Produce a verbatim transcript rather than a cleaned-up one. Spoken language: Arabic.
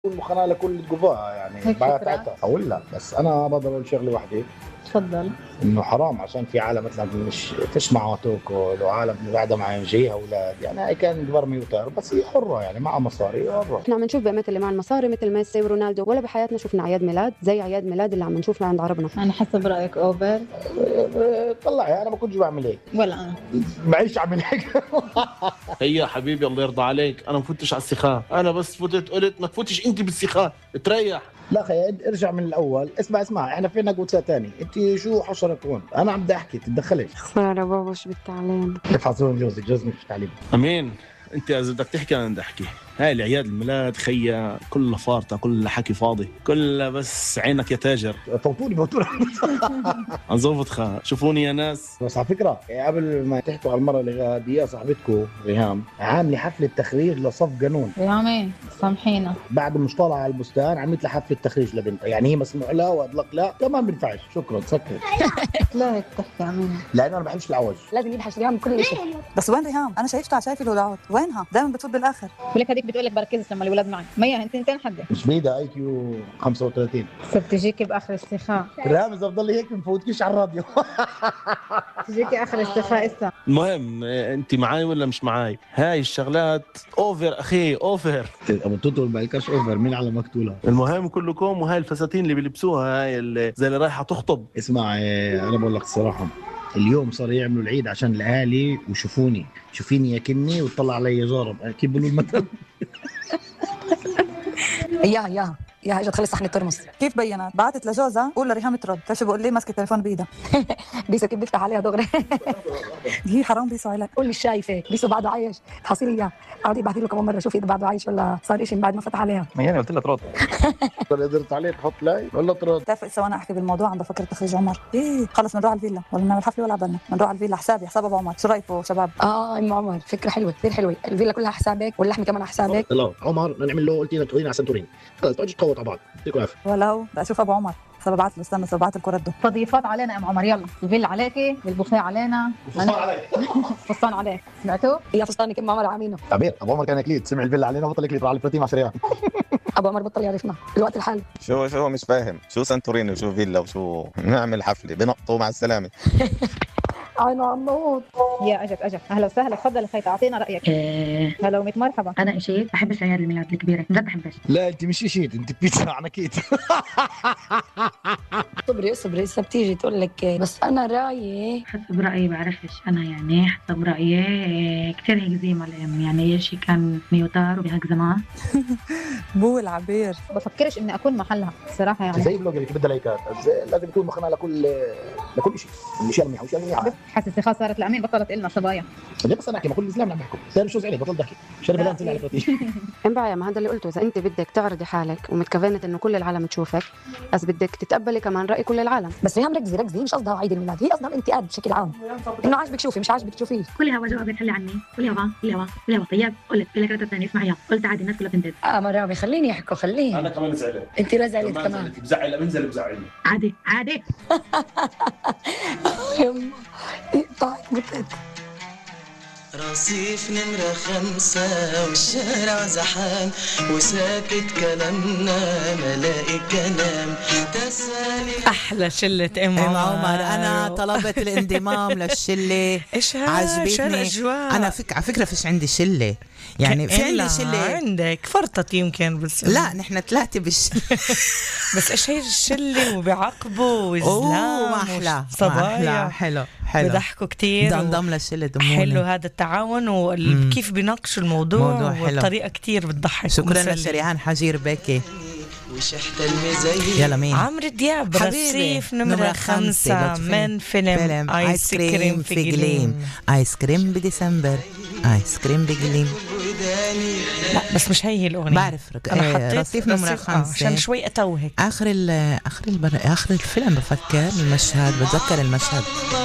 المخانة لكل القضاء يعني بعتها اقول لا، بس انا بقدر اقول شغله واحده. تفضل. انه حرام عشان في عالم مثلا مش تسمع وتاكل وعالم بعدها مع يجيها اولاد، يعني هي كان كبر ميوتر بس هي حره يعني معها مصاري حره. احنا عم نشوف بقى اللي مع المصاري مثل ميسي ورونالدو، ولا بحياتنا شفنا اعياد ميلاد زي اعياد ميلاد اللي عم نشوفنا عند عربنا. انا حسب رايك اوفر. طلعي انا ما كنتش بعمل هيك ولا انا معيش اعمل هيك. هي حبيبي الله يرضى عليك، انا ما فوتش على السخاء، انا بس فتت قلت ما تفوتش انت بالسخاء تريح. لا خي ارجع من الاول، اسمع اسمع احنا فينا قوتها تاني، انت شو حشرة هون؟ انا عم بدي احكي تتدخلش. خساره بابا شو بالتعليم. كيف حصلوا جوزك؟ جوزك مش تعليم. امين انت اذا بدك تحكي انا بدي احكي. هاي العياد الميلاد خيا كلها فارطه، كلها حكي فاضي، كلها بس عينك يا تاجر. فوتوني فوتوني. انظبط خا شوفوني يا ناس. بس على فكره قبل ما تحكوا على المره اللي غاديه صاحبتكم ريهام عامله حفله تخريج لصف قانون. ريهام سامحينا، بعد مش طالعه على البستان عملت لها حفله تخريج لبنتها، يعني هي مسموع لها واطلق لا كمان بينفعش. شكرا سكر. لا هيك تحكي عمينا، لانه انا ما بحبش العوج. لازم يبحث ريهام كل شيء. بس وين ريهام؟ انا شايفتها شايفه الولاد وينها؟ دائما بتفوت بالاخر. ولك هذيك بتقول لك بركزش لما الولاد معك. ميا انت انت حدك مش بيدها اي كيو خمسة وثلاثين. صرت تجيكي باخر السخاء. ريهام اذا بضل هيك ما بفوتكيش على الراديو. تجيكي اخر السخاء اسا. المهم انت معاي ولا مش معاي؟ هاي الشغلات اوفر اخي اوفر. ابو توتو ما يكاش اوفر مين على مقتولها. المهم كلكم وهاي الفساتين اللي بيلبسوها هاي اللي زي اللي رايحه تخطب. اسمع انا بقول لك الصراحه اليوم صار يعملوا العيد عشان الاهالي وشوفوني شوفيني يا كني وتطلع علي جارب كيف بيقولوا المثل. يا يا يا اجت خلص صحن الترمس. كيف بينت؟ بعثت لجوزها قول لريهام ترد. كيف بقول لي ماسكه التليفون بايدها. بيسو كيف بيفتح عليها دغري. هي حرام بيسو عليك. قول مش شايفه بيسو بعده عايش تحصيلي اياه. قعدي ابعثي له كمان مره شوفي اذا بعده عايش ولا صار شيء بعد ما فتح عليها. ما يعني قلت لها ترد. قدرت عليه تحط لاي ولا ترد. بتعرف سوا انا احكي بالموضوع عم بفكر تخريج عمر. ايه خلص بنروح على الفيلا ولا نعمل حفله ولا عبالنا؟ بنروح على الفيلا حسابي حساب ابو عمر. شو رايكم شباب؟ اه ام عمر فكره حلوه كثير حلوه. الفيلا كلها حسابك واللحمه كمان حسابك. لا عمر بدنا نعمل له قلتي لنا تقولين على سنتورين خلص تقعدوا تقوطوا على بعض. يعطيكم العافيه. ولو بدي اشوف ابو عمر سببعت له استنى سببعت الكرده. تضييفات علينا يا ام عمر يلا. الفيلا عليكي البوفيه علينا. فستان عليك. فستان عليك سمعتوا؟ يا فستانك ام عمر عامينه. عبير ابو عمر كان اكيد سمع الفيلا علينا بطل يكلي على البروتين عشرة ريال. ابو عمر بطل يعرفنا الوقت الحالي. شو شو مش فاهم شو سانتوريني وشو فيلا وشو نعمل حفله بنقطوا مع السلامه. عينه عمود. يا اجت اجت اهلا وسهلا تفضل خيط اعطينا رايك. إيه. هلا وميت مرحبا. انا اشيت بحبش اعياد الميلاد الكبيره بجد بحبش. لا انت مش اشيت انت بيتزا عنكيت. صبري صبري لسه بتيجي تقول لك بس انا رايي حسب رايي بعرفش انا يعني حسب رايي إيه كثير هيك زي ما الام يعني شيء كان ميوتار وبهيك زمان. مو العبير بفكرش اني اكون محلها الصراحه يعني. زي البلوجر اللي بدها لايكات لازم يكون مخنا لكل لكل شيء الاشياء المنيحه والاشياء المنيحه. حاسس خلاص صارت الامين بطلت لنا صبايا. ليه بس انا احكي ما كل الاسلام عم بيحكوا سير شو زعلت بطل ضحكي شرب لها تطلع البروتين. انبع ما هذا اللي قلته. اذا انت بدك تعرضي حالك ومتكفنت انه كل العالم تشوفك بس بدك تتقبلي كمان راي كل العالم. بس ريهام ركزي ركزي مش قصدها عيد الميلاد، هي قصدها الانتقاد بشكل عام انه عاجبك شوفي مش عاجبك تشوفيه. كلها وجواب بتحلي عني كلها كلها كلها طيب قلت لك رده ثانيه اسمعي قلت عادي الناس كلها بتنتد. اه مرامي خليني يحكوا خليني. انا كمان زعلت. انت لا زعلت كمان. بزعل بنزل بزعلني عادي عادي. يما طيب بتت رصيف نمرة خمسة والشارع زحام وساكت كلامنا ملاقي كلام تسالي. أحلى شلة إم عمر. عمر أنا طلبت الانضمام للشلة. إيش عجبتني. أنا فك... على فكرة فيش عندي شلة يعني في عندي شلة. عندك فرطت يمكن بس لا نحن ثلاثة بالشلة. بس إيش هي الشلة وبيعقبوا وزلام أحلى صبايا حلو حلو بضحكوا كتير انضم للشلة دموني. حلو هذا التعاون وكيف بيناقشوا الموضوع بطريقة كتير بتضحك. شكرا لشريهان حجير بكي وشحت المزين. يلا مين؟ عمرو دياب رصيف نمرة خمسة من فيلم, فيلم آيس كريم في قليم. آيس كريم بديسمبر آيس كريم بقليم. لا بس مش هي الأغنية. بعرف أنا حطيت رصيف نمرة خمسة عشان شوي أتوهك. آخر ال آخر البر... آخر الفيلم بفكر المشهد بتذكر المشهد